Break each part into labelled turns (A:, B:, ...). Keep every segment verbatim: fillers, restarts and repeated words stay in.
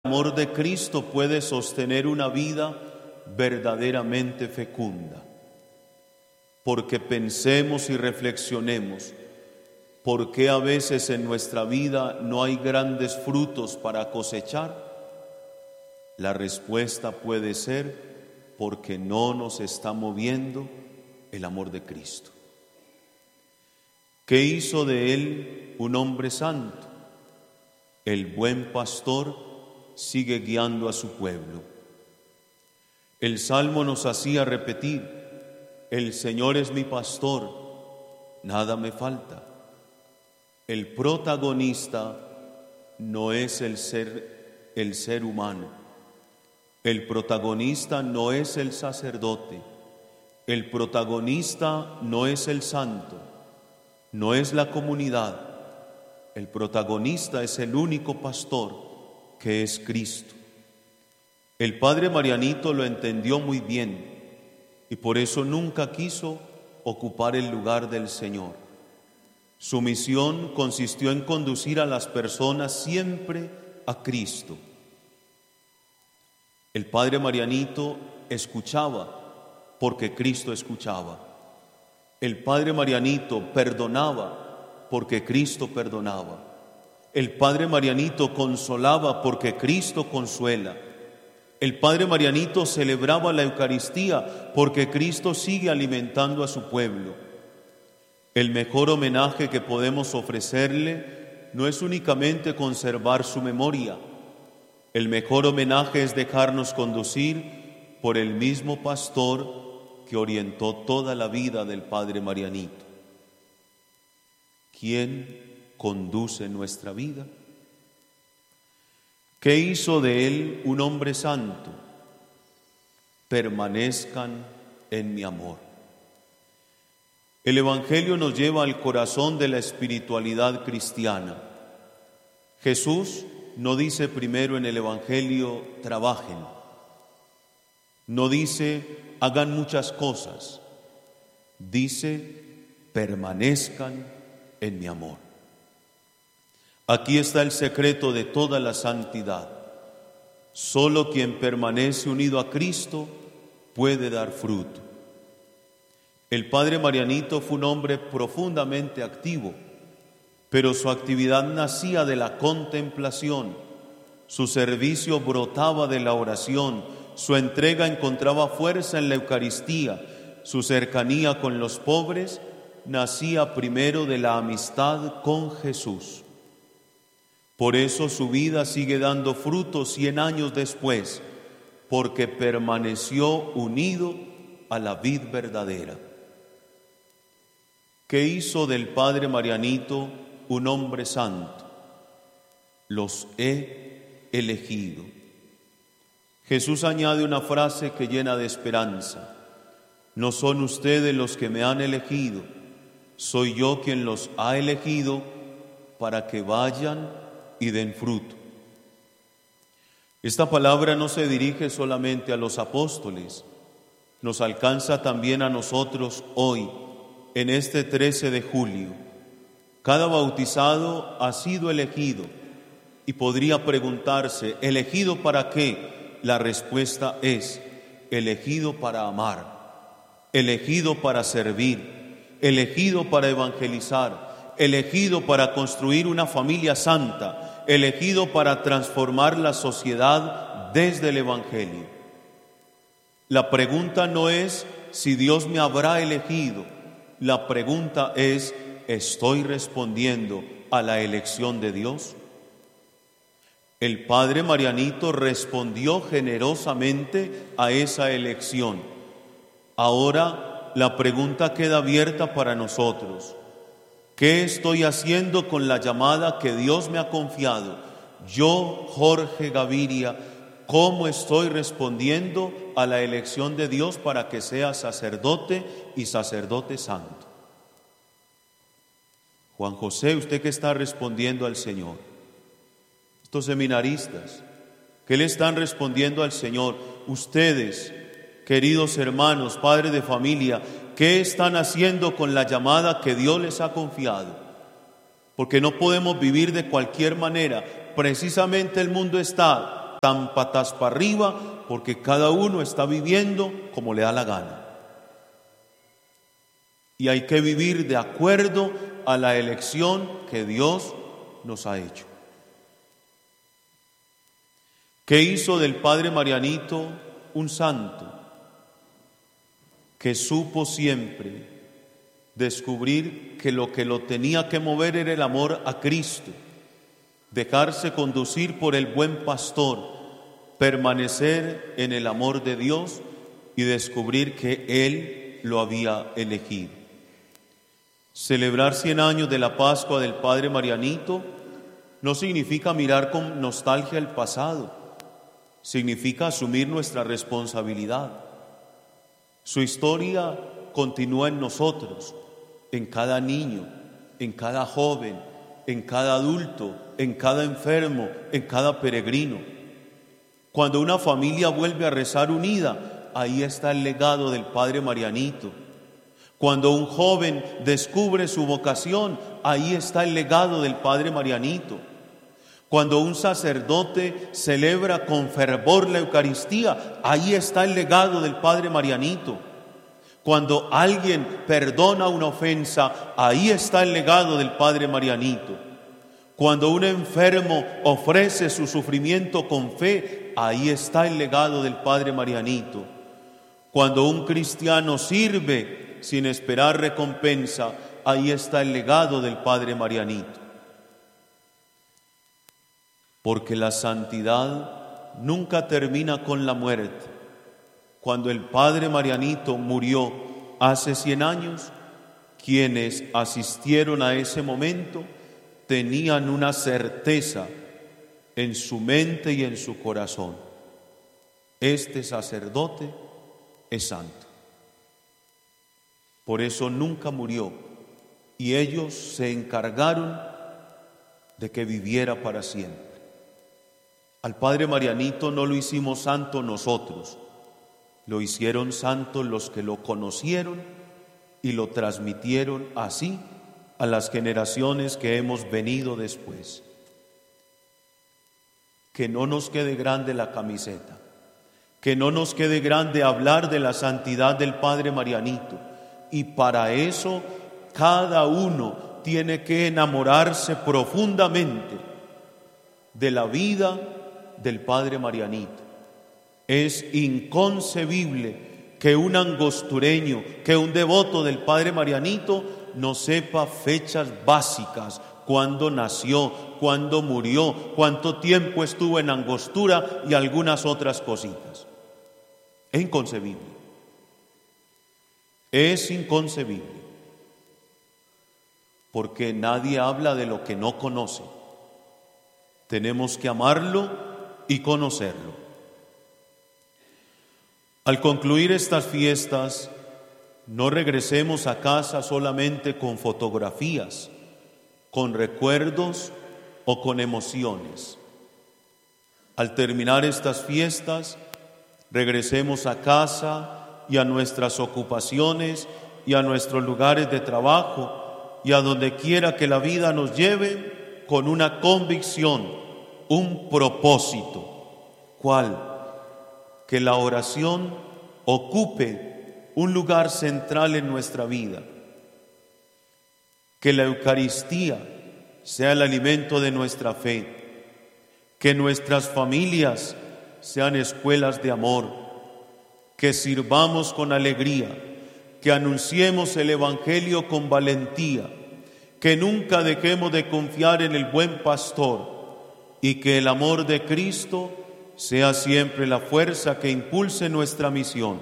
A: El amor de Cristo puede sostener una vida verdaderamente fecunda. Porque pensemos y reflexionemos por qué a veces en nuestra vida no hay grandes frutos para cosechar. La respuesta puede ser porque no nos está moviendo el amor de Cristo. ¿Qué hizo de él un hombre santo? El buen pastor sigue guiando a su pueblo. El Salmo nos hacía repetir: el Señor es mi pastor, nada me falta. El protagonista no es el ser, el ser humano. El protagonista no es el sacerdote. El protagonista no es el santo. No es la comunidad. El protagonista es el único pastor, que es Cristo. El padre Marianito lo entendió muy bien y por eso nunca quiso ocupar el lugar del Señor. Su misión consistió en conducir a las personas siempre a Cristo. El padre Marianito escuchaba porque Cristo escuchaba. El padre Marianito perdonaba porque Cristo perdonaba. El padre Marianito consolaba porque Cristo consuela. El padre Marianito celebraba la Eucaristía porque Cristo sigue alimentando a su pueblo. El mejor homenaje que podemos ofrecerle no es únicamente conservar su memoria. El mejor homenaje es dejarnos conducir por el mismo pastor que orientó toda la vida del padre Marianito. ¿Quién conduce nuestra vida? ¿Qué hizo de él un hombre santo? Permanezcan en mi amor. El Evangelio nos lleva al corazón de la espiritualidad cristiana. Jesús no dice primero en el Evangelio: trabajen. No dice: hagan muchas cosas. Dice: permanezcan en mi amor. Aquí está el secreto de toda la santidad. Solo quien permanece unido a Cristo puede dar fruto. El padre Marianito fue un hombre profundamente activo, pero su actividad nacía de la contemplación, su servicio brotaba de la oración, su entrega encontraba fuerza en la Eucaristía, su cercanía con los pobres nacía primero de la amistad con Jesús. Por eso su vida sigue dando frutos cien años después, porque permaneció unido a la vid verdadera. ¿Qué hizo del padre Marianito un hombre santo? Los he elegido. Jesús añade una frase que llena de esperanza: no son ustedes los que me han elegido, soy yo quien los ha elegido para que vayan y den fruto. Esta palabra no se dirige solamente a los apóstoles, nos alcanza también a nosotros hoy, en este trece de julio. Cada bautizado ha sido elegido y podría preguntarse: ¿elegido para qué? La respuesta es: elegido para amar, elegido para servir, elegido para evangelizar, elegido para construir una familia santa, elegido para transformar la sociedad desde el Evangelio. La pregunta no es si Dios me habrá elegido, la pregunta es: ¿estoy respondiendo a la elección de Dios? El padre Marianito respondió generosamente a esa elección. Ahora la pregunta queda abierta para nosotros. ¿Qué estoy haciendo con la llamada que Dios me ha confiado? Yo, Jorge Gaviria, ¿cómo estoy respondiendo a la elección de Dios para que sea sacerdote y sacerdote santo? Juan José, ¿usted qué está respondiendo al Señor? Estos seminaristas, ¿qué le están respondiendo al Señor? Ustedes, queridos hermanos, padres de familia, ¿qué están haciendo con la llamada que Dios les ha confiado? Porque no podemos vivir de cualquier manera. Precisamente el mundo está tan patas para arriba, porque cada uno está viviendo como le da la gana. Y hay que vivir de acuerdo a la elección que Dios nos ha hecho. ¿Qué hizo del Padre Marianito un santo? Que supo siempre descubrir que lo que lo tenía que mover era el amor a Cristo, dejarse conducir por el buen pastor, permanecer en el amor de Dios y descubrir que Él lo había elegido. Celebrar cien años de la Pascua del Padre Marianito no significa mirar con nostalgia el pasado, significa asumir nuestra responsabilidad. Su historia continúa en nosotros, en cada niño, en cada joven, en cada adulto, en cada enfermo, en cada peregrino. Cuando una familia vuelve a rezar unida, ahí está el legado del Padre Marianito. Cuando un joven descubre su vocación, ahí está el legado del Padre Marianito. Cuando un sacerdote celebra con fervor la Eucaristía, ahí está el legado del Padre Marianito. Cuando alguien perdona una ofensa, ahí está el legado del Padre Marianito. Cuando un enfermo ofrece su sufrimiento con fe, ahí está el legado del Padre Marianito. Cuando un cristiano sirve sin esperar recompensa, ahí está el legado del Padre Marianito. Porque la santidad nunca termina con la muerte. Cuando el Padre Marianito murió hace cien años, quienes asistieron a ese momento tenían una certeza en su mente y en su corazón: este sacerdote es santo. Por eso nunca murió, y ellos se encargaron de que viviera para siempre. Al Padre Marianito no lo hicimos santo nosotros, lo hicieron santo los que lo conocieron y lo transmitieron así a las generaciones que hemos venido después. Que no nos quede grande la camiseta, que no nos quede grande hablar de la santidad del Padre Marianito, y para eso cada uno tiene que enamorarse profundamente de la vida del Padre Marianito. Es inconcebible que un angostureño, que un devoto del Padre Marianito no sepa fechas básicas: cuándo nació, cuándo murió, cuánto tiempo estuvo en Angostura y algunas otras cositas. Es inconcebible. Es inconcebible. Porque nadie habla de lo que no conoce. Tenemos que amarlo y conocerlo. Al concluir estas fiestas, no regresemos a casa solamente con fotografías, con recuerdos o con emociones. Al terminar estas fiestas, regresemos a casa y a nuestras ocupaciones y a nuestros lugares de trabajo y a donde quiera que la vida nos lleve, con una convicción, un propósito. ¿Cuál? Que la oración ocupe un lugar central en nuestra vida. Que la Eucaristía sea el alimento de nuestra fe. Que nuestras familias sean escuelas de amor. Que sirvamos con alegría. Que anunciemos el Evangelio con valentía. Que nunca dejemos de confiar en el buen pastor. Y que el amor de Cristo sea siempre la fuerza que impulse nuestra misión.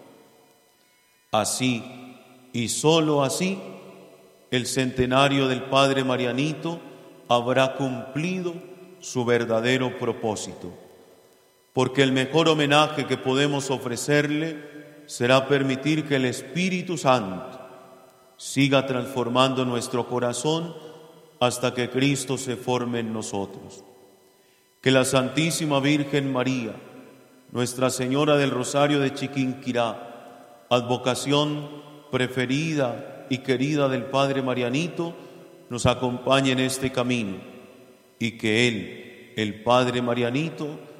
A: Así, y solo así, el centenario del Padre Marianito habrá cumplido su verdadero propósito. Porque el mejor homenaje que podemos ofrecerle será permitir que el Espíritu Santo siga transformando nuestro corazón hasta que Cristo se forme en nosotros. Que la Santísima Virgen María, Nuestra Señora del Rosario de Chiquinquirá, advocación preferida y querida del Padre Marianito, nos acompañe en este camino, y que Él, el Padre Marianito,